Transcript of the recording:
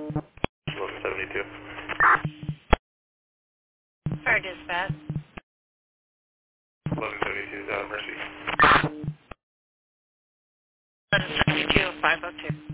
1172. Fire dispatch. 1172 is out of Mercy. 1172, 502.